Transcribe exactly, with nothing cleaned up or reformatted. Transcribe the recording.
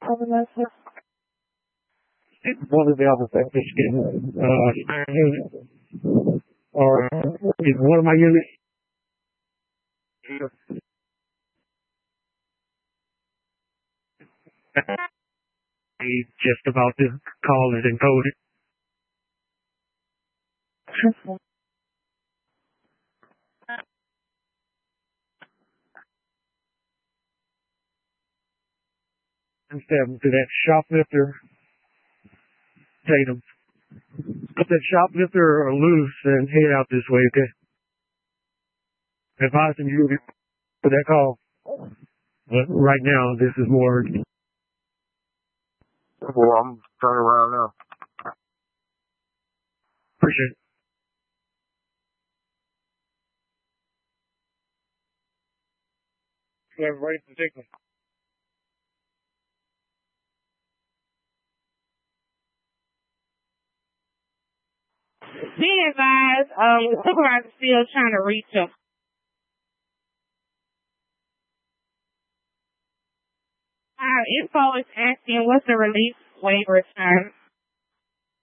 One of the other things is getting, uh, or is one of my units just about to call it encoded. Instead to that shoplifter, Tatum. Put that shoplifter loose and head out this way, okay? Advising you for that call. But right now, this is more urgent. Well, I'm turning around now. Appreciate it. So everybody particular. Be advised, um, supervisor still trying to reach him. Our info is asking what's the release waiver term.